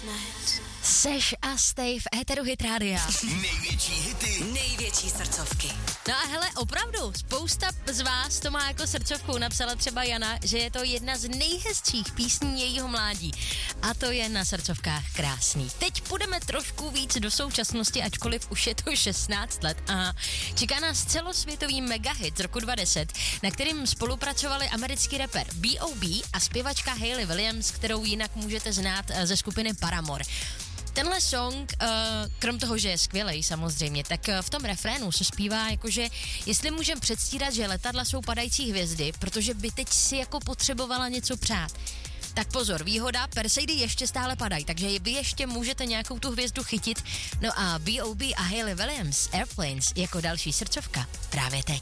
Seš a stej v éteru Hit Rádia. Největší hity, největší srdcovky. No a hele, opravdu, spousta z vás to má jako srdcovku. Napsala třeba Jana, že je to jedna z nejhezčích písní jejího mládí. A to je na srdcovkách krásný. Teď půjdeme trošku víc do současnosti, ačkoliv už je to 16 let. A čeká nás celosvětový megahit z roku 2010, na kterým spolupracovali americký rapper B.O.B. a zpěvačka Hayley Williams, kterou jinak můžete znát ze skupiny Paramore. Tenhle song, krom toho, že je skvělej samozřejmě, tak v tom refrénu se zpívá jakože, jestli můžem předstírat, že letadla jsou padající hvězdy, protože by teď si jako potřebovala něco přát. Tak pozor, výhoda, Perseidy ještě stále padají, takže vy ještě můžete nějakou tu hvězdu chytit. No a B.O.B. a Hayley Williams, Airplanes, jako další srdcovka právě teď.